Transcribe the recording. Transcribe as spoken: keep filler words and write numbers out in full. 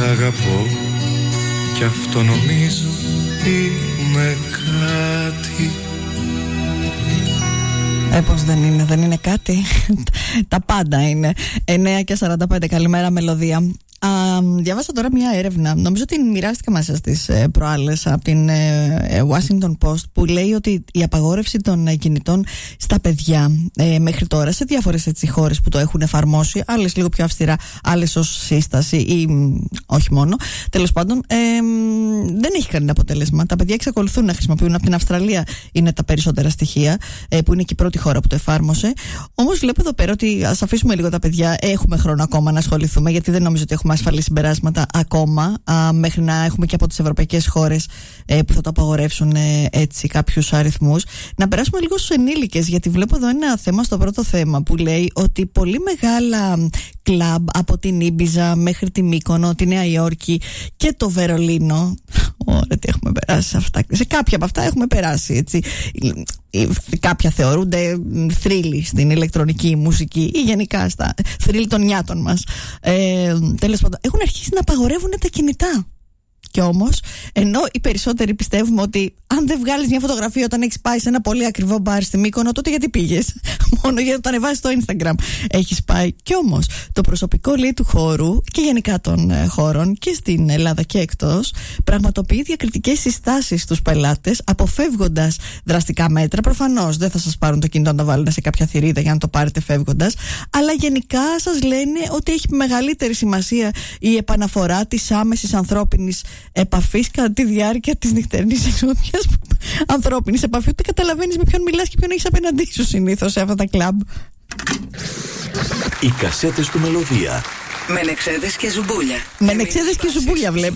αγαπώ κι αυτό νομίζω είναι κάτι. Ε, πώς δεν είναι, δεν είναι κάτι. Τα πάντα είναι. εννιά και σαράντα πέντε, καλημέρα μελωδία. Α, διάβασα τώρα μια έρευνα, νομίζω ότι μοιράστηκα μέσα στις ε, προάλλες από την ε, Washington Post, που λέει ότι η απαγόρευση των ε, κινητών στα παιδιά ε, μέχρι τώρα σε διάφορες έτσι, χώρες που το έχουν εφαρμόσει, άλλες λίγο πιο αυστηρά, άλλες ως σύσταση ή μ, όχι μόνο, τέλος πάντων ε, δεν έχει κανένα αποτέλεσμα. Τα παιδιά εξακολουθούν να χρησιμοποιούν. Από την Αυστραλία είναι τα περισσότερα στοιχεία, ε, που είναι και η πρώτη χώρα που το εφάρμοσε. Όμως βλέπω εδώ πέρα ότι ας αφήσουμε λίγο τα παιδιά, έχουμε χρόνο ακόμα να ασχοληθούμε, γιατί δεν νομίζω ότι έχουμε ασφαλή συμπεράσματα ακόμα, α, μέχρι να έχουμε και από τις ευρωπαϊκές χώρες ε, που θα το απαγορεύσουν ε, έτσι κάποιους αριθμούς. Να περάσουμε λίγο στους ενήλικες, γιατί βλέπω εδώ ένα θέμα στο πρώτο θέμα που λέει ότι πολύ μεγάλα κλαμπ από την Ήμπιζα μέχρι τη Μύκονο, τη Νέα Υόρκη και το Βερολίνο. Ωραία, τι έχουμε περάσει σε αυτά. Σε κάποια από αυτά έχουμε περάσει, έτσι. Κάποια θεωρούνται θρύλοι στην ηλεκτρονική μουσική ή γενικά στα θρύλοι των νιάτων μας. Ε, τέλος πάντων, έχουν αρχίσει να απαγορεύουν τα κινητά. Και όμως, ενώ οι περισσότεροι πιστεύουμε ότι αν δεν βγάλεις μια φωτογραφία όταν έχεις πάει σε ένα πολύ ακριβό μπαρ στη Μύκονο, τότε γιατί πήγες? Μόνο για να το ανεβάσεις στο Instagram έχεις πάει. Και όμως, το προσωπικό λέει του χώρου και γενικά των ε, χώρων και στην Ελλάδα και εκτός, πραγματοποιεί διακριτικές συστάσεις στους πελάτες, αποφεύγοντας δραστικά μέτρα. Προφανώς δεν θα σας πάρουν το κινητό να το βάλουν σε κάποια θηρίδα για να το πάρετε φεύγοντας, αλλά γενικά σας λένε ότι έχει μεγαλύτερη σημασία η επαναφορά της άμεσης ανθρώπινης επαφής κατά τη διάρκεια της νυχτερινής εξόδειας. Ανθρώπινης επαφή, ούτε καταλαβαίνεις με ποιον μιλάς και ποιον έχεις απέναντί σου συνήθως σε αυτά τα κλαμπ. Οι κασέτες του Μελωδία. Μενεξέδες και ζουμπούλια. Μενεξέδες και ζουμπούλια βλέπω.